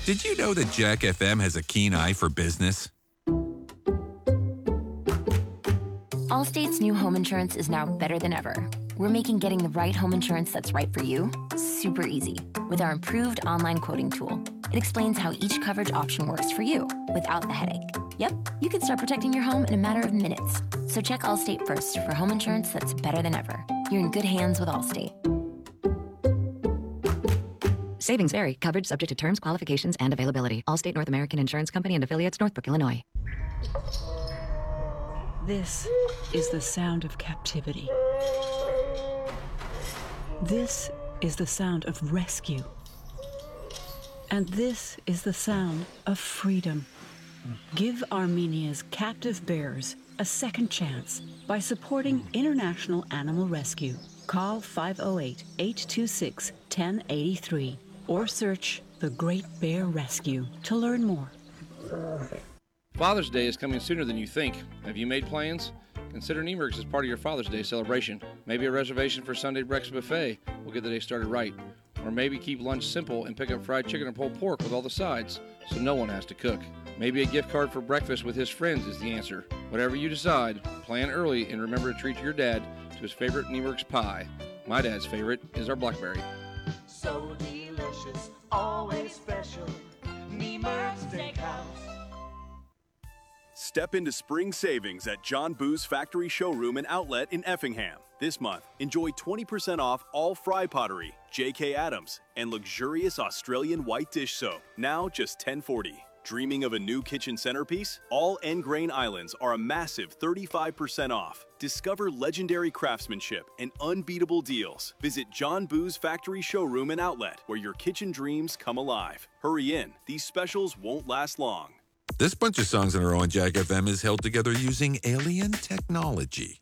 Did you know that Jack FM has a keen eye for business? Allstate's new home insurance is now better than ever. We're making getting the right home insurance that's right for you super easy with our improved online quoting tool. It explains how each coverage option works for you without the headache. Yep, you can start protecting your home in a matter of minutes. So check Allstate first for home insurance that's better than ever. You're in good hands with Allstate. Savings vary. Coverage subject to terms, qualifications, and availability. Allstate North American Insurance Company and affiliates, Northbrook, Illinois. This is the sound of captivity. This is the sound of rescue. And this is the sound of freedom. Give Armenia's captive bears a second chance by supporting International Animal Rescue. Call 508-826-1083 or search The Great Bear Rescue to learn more. Father's Day is coming sooner than you think. Have you made plans? Consider Nemer's as part of your Father's Day celebration. Maybe a reservation for Sunday breakfast buffet will get the day started right. Or maybe keep lunch simple and pick up fried chicken or pulled pork with all the sides, so no one has to cook. Maybe a gift card for breakfast with his friends is the answer. Whatever you decide, plan early and remember to treat your dad to his favorite Nemer's pie. My dad's favorite is our blackberry. So delicious, always special. Nemer's Steakhouse. Step into spring savings at John Boo's Factory Showroom and Outlet in Effingham. This month, enjoy 20% off all fry pottery, J.K. Adams, and luxurious Australian white dish soap. Now just $10.40. Dreaming of a new kitchen centerpiece? All Engrain Islands are a massive 35% off. Discover legendary craftsmanship and unbeatable deals. Visit John Boo's Factory Showroom and Outlet, where your kitchen dreams come alive. Hurry in. These specials won't last long. This bunch of songs in a row on Jack FM is held together using alien technology.